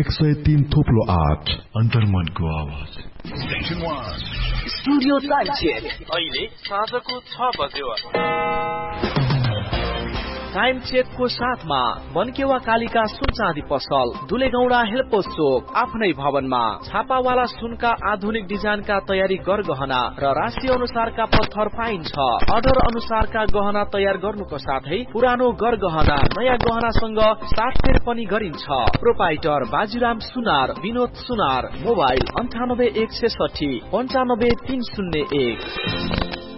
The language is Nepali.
103.8 अन्तर्मनको आवाज। स्टुडियो टाइम चेक अहिले साँझको 6 बज्यो। टाइम चेकको साथमा बनकेवा कालिका सुन चाँदी पसल, दुलेगौडा हेल्पोस चोक, आफ्नै भवनमा छापावाला सुनका आधुनिक डिजाइनका तयारी गरगहना र राशि अनुसारका पत्थर पाइन्छ। अर्डर अनुसारका गहना तयार गर्नुको साथै पुरानो गरगहना नयाँ गहनासँग साथफेर पनि गरिन्छ। प्रोपाइटर बाजीराम सुनार, विनोद सुनार, मोबाइल 98 160 95 301।